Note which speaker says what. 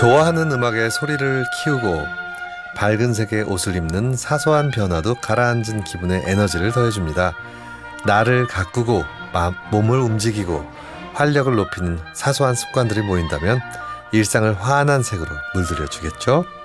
Speaker 1: 좋아하는 음악에 소리를 키우고 밝은 색의 옷을 입는 사소한 변화도 가라앉은 기분에 에너지를 더해줍니다. 나를 가꾸고 몸을 움직이고 활력을 높이는 사소한 습관들이 모인다면 일상을 환한 색으로 물들여 주겠죠?